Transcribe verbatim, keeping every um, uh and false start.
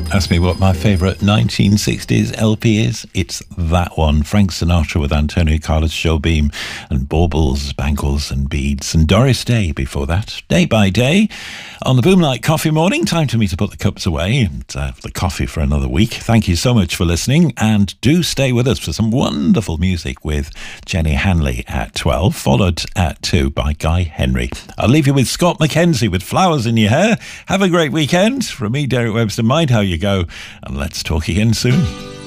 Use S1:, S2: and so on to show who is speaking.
S1: Ask me what my favourite nineteen sixties L P is. It's that one. Frank Sinatra with Antonio Carlos Jobim and Baubles, Bangles and Beads, and Doris Day before that. Day by Day on the Boomlight Coffee Morning. Time for me to put the cups away and uh, the coffee for another week. Thank you so much for listening, and do stay with us for some wonderful music with Jenny Hanley at twelve, followed at two by Guy Henry. I'll leave you with Scott McKenzie with Flowers in Your Hair. Have a great weekend. From me, Derek Webster, mind how you go, and let's talk again soon.